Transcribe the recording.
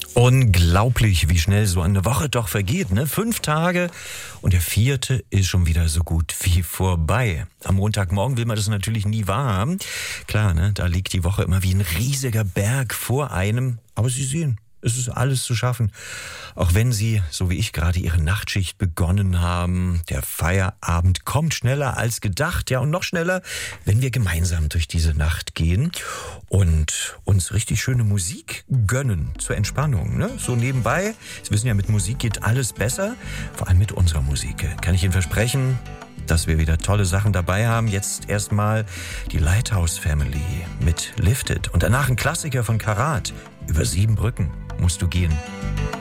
Unglaublich, wie schnell so eine Woche doch vergeht, ne? 5 Tage und der 4. ist schon wieder so gut wie vorbei. Am Montagmorgen will man das natürlich nie wahrhaben. Klar, ne? Da liegt die Woche immer wie ein riesiger Berg vor einem. Aber Sie sehen, es ist alles zu schaffen. Auch wenn Sie, so wie ich gerade, Ihre Nachtschicht begonnen haben. Der Feierabend kommt schneller als gedacht. Ja, und noch schneller, wenn wir gemeinsam durch diese Nacht gehen und uns richtig schöne Musik gönnen zur Entspannung. Ne? So nebenbei, Sie wissen ja, mit Musik geht alles besser. Vor allem mit unserer Musik. Kann ich Ihnen versprechen, dass wir wieder tolle Sachen dabei haben. Jetzt erstmal die Lighthouse Family mit Lifted. Und danach ein Klassiker von Karat. Über 7 Brücken musst du gehen.